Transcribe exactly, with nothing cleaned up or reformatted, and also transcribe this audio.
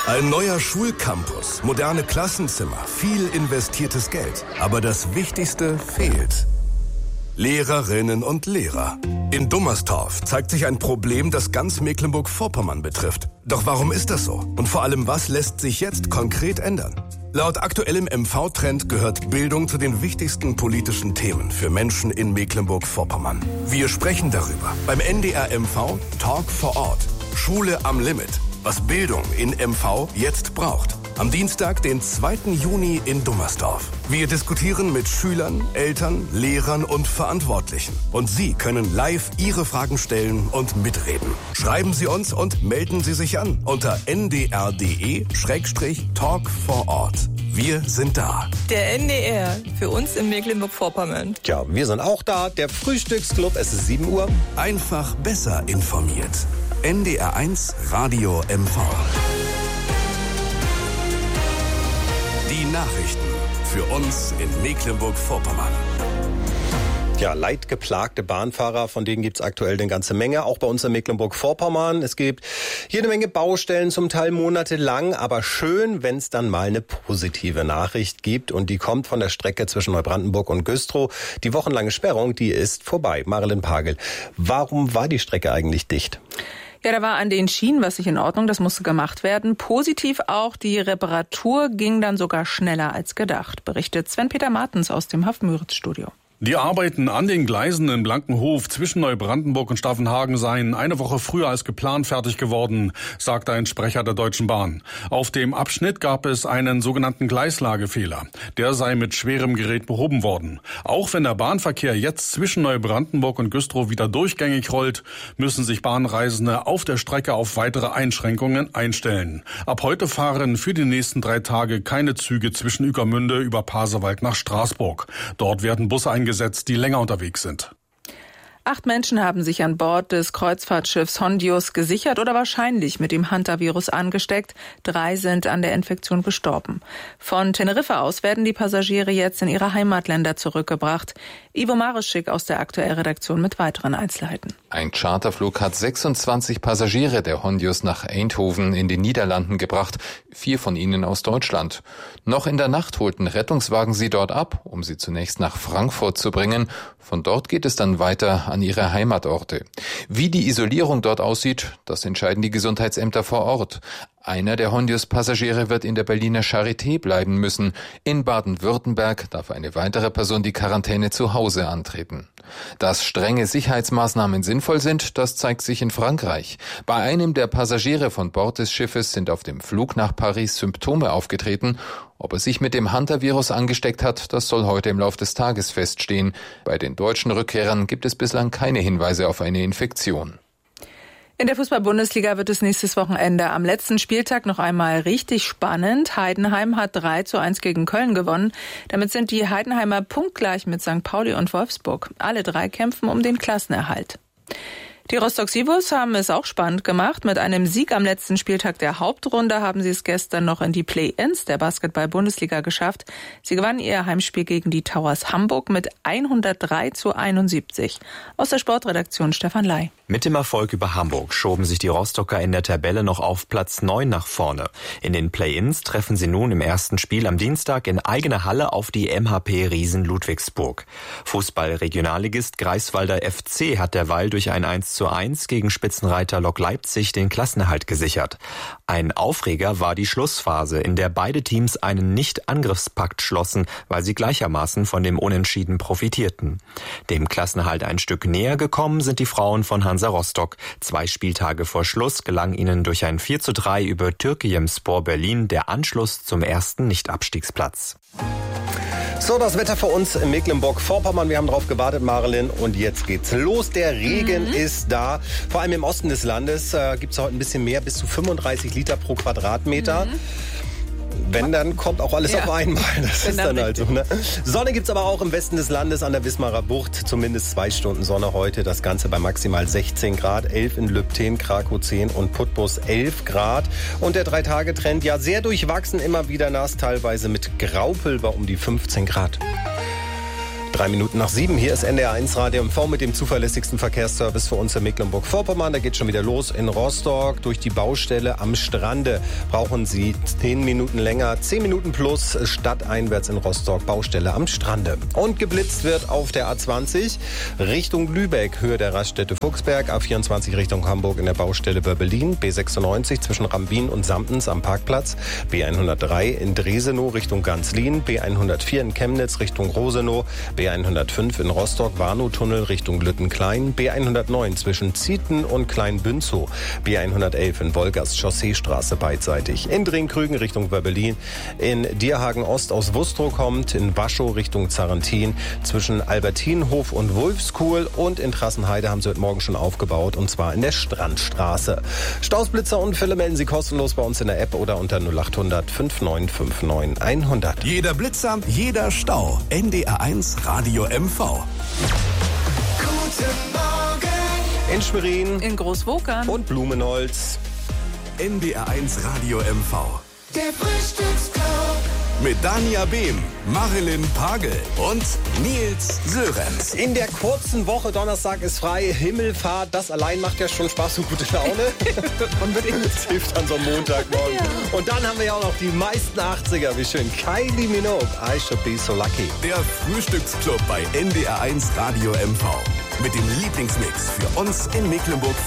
Ein neuer Schulcampus, moderne Klassenzimmer, viel investiertes Geld. Aber das Wichtigste fehlt. Lehrerinnen und Lehrer. In Dummerstorf zeigt sich ein Problem, das ganz Mecklenburg-Vorpommern betrifft. Doch warum ist das so? Und vor allem, was lässt sich jetzt konkret ändern? Laut aktuellem M V-Trend gehört Bildung zu den wichtigsten politischen Themen für Menschen in Mecklenburg-Vorpommern. Wir sprechen darüber beim N D R M V Talk vor Ort. Schule am Limit. Was Bildung in M V jetzt braucht. Am Dienstag, den zweiten Juni in Dummerstorf. Wir diskutieren mit Schülern, Eltern, Lehrern und Verantwortlichen. Und Sie können live Ihre Fragen stellen und mitreden. Schreiben Sie uns und melden Sie sich an unter n d r punkt d e Schrägstrich talk vor Ort. Wir sind da. Der N D R, für uns in Mecklenburg-Vorpommern. Tja, wir sind auch da. Der Frühstücksclub, es ist sieben Uhr. Einfach besser informiert. N D R eins Radio M V. Die Nachrichten für uns in Mecklenburg-Vorpommern. Ja, leidgeplagte Bahnfahrer, von denen gibt's aktuell eine ganze Menge, auch bei uns in Mecklenburg-Vorpommern. Es gibt jede Menge Baustellen, zum Teil monatelang, aber schön, wenn es dann mal eine positive Nachricht gibt. Und die kommt von der Strecke zwischen Neubrandenburg und Güstrow. Die wochenlange Sperrung, die ist vorbei. Marilyn Pagel, warum war die Strecke eigentlich dicht? Ja, da war an den Schienen was nicht in Ordnung, das musste gemacht werden. Positiv auch, die Reparatur ging dann sogar schneller als gedacht, berichtet Sven-Peter Martens aus dem Haff-Müritz-Studio. Die Arbeiten an den Gleisen in Blankenhof zwischen Neubrandenburg und Staffenhagen seien eine Woche früher als geplant fertig geworden, sagte ein Sprecher der Deutschen Bahn. Auf dem Abschnitt gab es einen sogenannten Gleislagefehler. Der sei mit schwerem Gerät behoben worden. Auch wenn der Bahnverkehr jetzt zwischen Neubrandenburg und Güstrow wieder durchgängig rollt, müssen sich Bahnreisende auf der Strecke auf weitere Einschränkungen einstellen. Ab heute fahren für die nächsten drei Tage keine Züge zwischen Ueckermünde über Pasewalk nach Straßburg. Dort werden Busse eingesetzt, die länger unterwegs sind. Acht Menschen haben sich an Bord des Kreuzfahrtschiffs Hondius gesichert oder wahrscheinlich mit dem Hantavirus angesteckt. Drei sind an der Infektion gestorben. Von Teneriffa aus werden die Passagiere jetzt in ihre Heimatländer zurückgebracht. Ivo Marischik aus der Aktuell-Redaktion mit weiteren Einzelheiten. Ein Charterflug hat sechsundzwanzig Passagiere der Hondius nach Eindhoven in den Niederlanden gebracht, vier von ihnen aus Deutschland. Noch in der Nacht holten Rettungswagen sie dort ab, um sie zunächst nach Frankfurt zu bringen. Von dort geht es dann weiter an ihre Heimatorte. Wie die Isolierung dort aussieht, das entscheiden die Gesundheitsämter vor Ort. Einer der Hondius-Passagiere wird in der Berliner Charité bleiben müssen. In Baden-Württemberg darf eine weitere Person die Quarantäne zu Hause antreten. Dass strenge Sicherheitsmaßnahmen sinnvoll sind, das zeigt sich in Frankreich. Bei einem der Passagiere von Bord des Schiffes sind auf dem Flug nach Paris Symptome aufgetreten. Ob er sich mit dem Hantavirus angesteckt hat, das soll heute im Laufe des Tages feststehen. Bei den deutschen Rückkehrern gibt es bislang keine Hinweise auf eine Infektion. In der Fußball-Bundesliga wird es nächstes Wochenende am letzten Spieltag noch einmal richtig spannend. Heidenheim hat drei zu eins gegen Köln gewonnen. Damit sind die Heidenheimer punktgleich mit Sankt Pauli und Wolfsburg. Alle drei kämpfen um den Klassenerhalt. Die Rostock Seawolves haben es auch spannend gemacht. Mit einem Sieg am letzten Spieltag der Hauptrunde haben sie es gestern noch in die Play-ins der Basketball-Bundesliga geschafft. Sie gewannen ihr Heimspiel gegen die Towers Hamburg mit hundertdrei zu einundsiebzig. Aus der Sportredaktion Stefan Ley. Mit dem Erfolg über Hamburg schoben sich die Rostocker in der Tabelle noch auf Platz neun nach vorne. In den Play-ins treffen sie nun im ersten Spiel am Dienstag in eigener Halle auf die M H P Riesen Ludwigsburg. Fußball-Regionalligist Greifswalder F C hat derweil durch ein eins zu eins gegen Spitzenreiter Lok Leipzig den Klassenerhalt gesichert. Ein Aufreger war die Schlussphase, in der beide Teams einen Nicht-Angriffspakt schlossen, weil sie gleichermaßen von dem Unentschieden profitierten. Dem Klassenerhalt ein Stück näher gekommen sind die Frauen von Hansa Rostock. Zwei Spieltage vor Schluss gelang ihnen durch ein vier zu drei über Türkiyemspor Berlin der Anschluss zum ersten Nicht-Abstiegsplatz. So, das Wetter für uns in Mecklenburg-Vorpommern. Wir haben drauf gewartet, Marilyn. Und jetzt geht's los. Der Regen mhm. ist da. Vor allem im Osten des Landes äh, gibt's heute ein bisschen mehr, bis zu fünfunddreißig Liter pro Quadratmeter. Mhm. Wenn, dann kommt auch alles ja. auf einmal. Das ist dann halt so, ne? Sonne gibt's aber auch im Westen des Landes an der Wismarer Bucht. Zumindest zwei Stunden Sonne heute. Das Ganze bei maximal sechzehn Grad. elf in Lübten, Krakow zehn und Putbus elf Grad. Und der Drei-Tage-Trend, ja, sehr durchwachsen. Immer wieder nass, teilweise mit Graupel bei um die fünfzehn Grad. Drei Minuten nach sieben. Hier ist N D R eins Radio M V mit dem zuverlässigsten Verkehrsservice für uns in Mecklenburg-Vorpommern. Da geht schon wieder los in Rostock durch die Baustelle am Strande. Brauchen Sie zehn Minuten länger, zehn Minuten plus stadteinwärts in Rostock, Baustelle am Strande. Und geblitzt wird auf der A zwanzig Richtung Lübeck, Höhe der Raststätte Fuchsberg, A vierundzwanzig Richtung Hamburg in der Baustelle Börbelin, B sechsundneunzig zwischen Rambin und Samptens am Parkplatz, B hundertdrei in Dresenow Richtung Ganzlin, B hundertvier in Chemnitz Richtung Rosenow, B hundertfünf in Rostock, Warnow-Tunnel Richtung Lüttenklein, B hundertneun zwischen Zieten und Kleinbünzow, B hundertelf in Wolgast, Chausseestraße beidseitig, in Dringkrügen Richtung Börbelin, in Dierhagen Ost aus Wustrow kommt, in Waschow Richtung Zarentin, zwischen Albertinhof und Wulfskuhl und in Trassenheide haben sie heute Morgen schon aufgebaut und zwar in der Strandstraße. Staus, Blitzer und Fälle melden Sie kostenlos bei uns in der App oder unter null acht hundert fünf neun fünf neun hundert. Jeder Blitzer, jeder Stau. N D R eins Radio M V. Guten Morgen. In Schwerin. In Großwokern. Und Blumenholz. N D R eins Radio M V. Der Frühstücksclub. Mit Dania Behm, Marilyn Pagel und Nils Sörenz. In der kurzen Woche, Donnerstag ist frei, Himmelfahrt, das allein macht ja schon Spaß und gute Laune. Unbedingt. Das hilft an so einem Montagmorgen. Ja. Und dann haben wir ja auch noch die meisten achtziger, wie schön. Kylie Minogue, I Should Be So Lucky. Der Frühstücksclub bei N D R eins Radio M V. Mit dem Lieblingsmix für uns in Mecklenburg